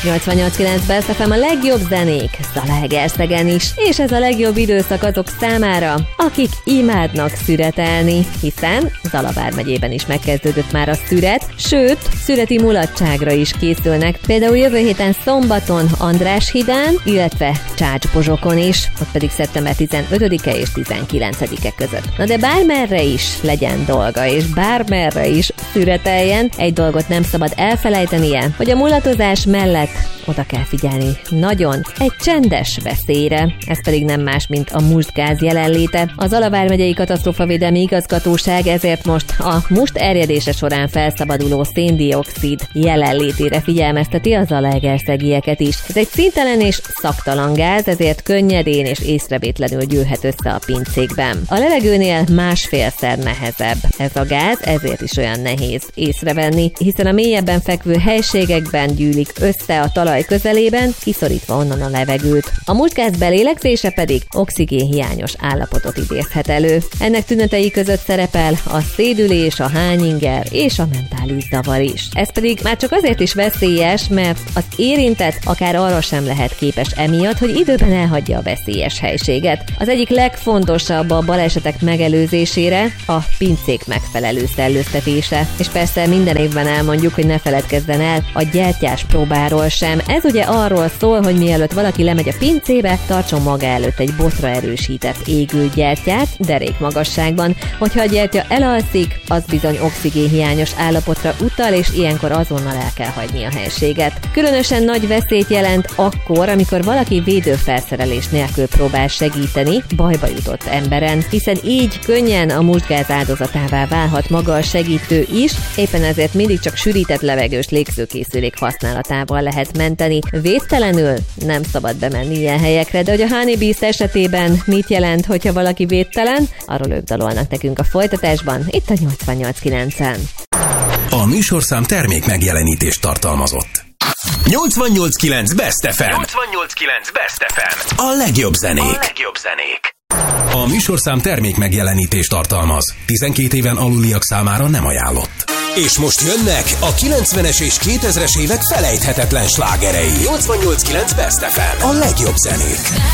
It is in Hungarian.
88.9 Best FM a legjobb zenék Zalaegerszegen is, és ez a legjobb időszak azok számára, akik imádnak szüretelni, hiszen Zala vármegyében is megkezdődött már a szüret, sőt, szüreti mulatságra is készülnek, például jövő héten szombaton Andráshidán, illetve Csács-Pozsokon is, ott pedig szeptember 15-e és 19-e között. Na de bármerre is legyen dolga, és bármerre is szüreteljen, egy dolgot nem szabad elfelejtenie, hogy a mulatozás mellett oda kell figyelni nagyon egy csendes veszélyre, ez pedig nem más, mint a mustgáz jelenléte. Az Zala vármegyei katasztrófavédelmi igazgatóság ezért most a must erjedése során felszabaduló széndioxid jelenlétére figyelmezteti a zalaegerszegieket is. Ez egy színtelen és szaktalan gáz, ezért könnyedén és észrevétlenül gyűlhet össze a pincékben. A levegőnél másfélszer nehezebb ez a gáz, ezért is olyan nehéz észrevenni, hiszen a mélyebben fekvő helységekben gyűlik össze a talaj közelében, kiszorítva onnan a levegőt. A mustgáz belélegzése pedig oxigénhiányos állapotot idézhet elő. Ennek tünetei között szerepel a szédülés, a hányinger és a mentális zavar is. Ez pedig már csak azért is veszélyes, mert az érintett akár arra sem lehet képes emiatt, hogy időben elhagyja a veszélyes helységet. Az egyik legfontosabb a balesetek megelőzésére a pincék megfelelő szellőztetése. És persze minden évben elmondjuk, hogy ne feledkezzen el a gyertyás próbáról sem. Ez ugye arról szól, hogy mielőtt valaki lemegy a pincébe, tartson maga előtt egy botra erősített égő gyertyát, derék magasságban. Hogyha a gyertya elalszik, az bizony oxigénhiányos állapotra utal, és ilyenkor azonnal el kell hagyni a helységet. Különösen nagy veszélyt jelent akkor, amikor valaki védőfelszerelés nélkül próbál segíteni bajba jutott emberen, hiszen így könnyen a mustgáz áldozatává válhat maga a segítő is, éppen ezért mindig csak sűrített levegős légzőkészülék használatával lehet menteni. Védtelenül nem szabad bemenni ilyen helyekre, de hogy a Honeybees esetében mit jelent, hogyha valaki védtelen? Arról ők dalolnak nekünk a folytatásban, itt a 88.9-en. A műsorszám termék megjelenítést tartalmazott. 88.9 Best FM. 88.9 Best FM. A legjobb zenék. A műsorszám termék megjelenítést tartalmaz. 12 éven aluliak számára nem ajánlott. És most jönnek a 90-es és 2000-es évek felejthetetlen slágerei. 88.9 Best FM. A legjobb zenék.